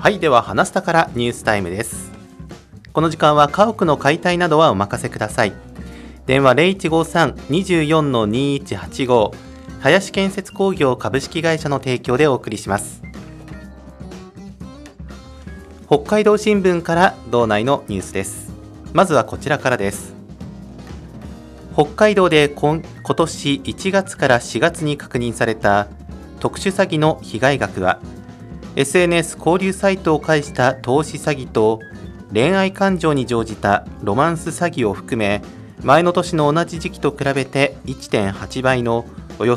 はい、では話したからニュースタイムです。この時間は家屋の解体などはお任せください。電話 0153-24-2185 林建設工業株式会社の提供でお送りします。北海道新聞から道内のニュースです。まずはこちらからです。北海道で今年1月から4月に確認された特殊詐欺の被害額は、SNS 交流サイトを介した投資詐欺と恋愛感情に乗じたロマンス詐欺を含め、前の年の同じ時期と比べて 1.8 倍の